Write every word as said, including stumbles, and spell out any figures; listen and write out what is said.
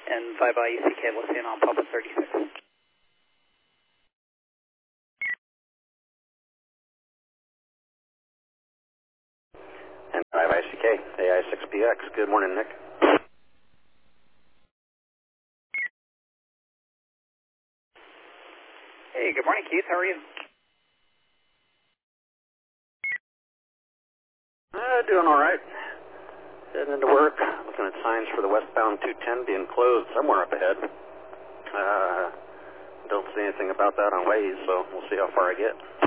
and five I E C K listening on Papa thirty-six. And five I C K, A I six P X. Good morning, Nick. Hey, good morning, Keith. How are you? Uh, doing all right. Heading into work, looking at signs for the westbound two ten being closed somewhere up ahead. Uh, don't see anything about that on Waze, so we'll see how far I get.